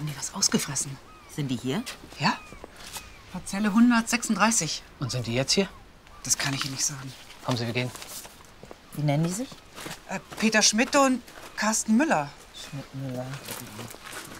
haben die was ausgefressen. Sind die hier? Ja. Parzelle 136. Und sind die jetzt hier? Das kann ich Ihnen nicht sagen. Kommen Sie, wir gehen. Wie nennen die sich? Peter Schmidt und Carsten Müller. Schmidt-Müller.